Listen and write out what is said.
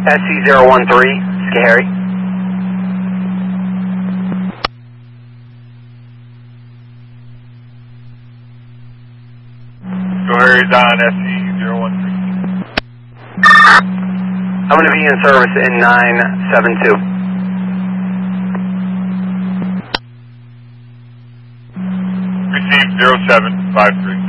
SC013, Schoharie. Schoharie's on SC013. I'm going to be in service in 972. Received 0753.